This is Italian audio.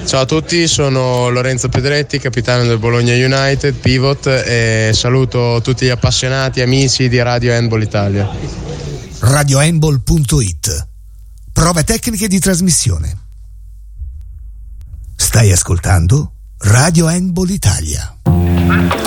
Ciao a tutti, sono Lorenzo Pedretti, capitano del Bologna United, pivot, e saluto tutti gli appassionati, amici di Radio Handball Italia. RadioHandball.it. Prove tecniche di trasmissione. Stai ascoltando Radio Handball Italia.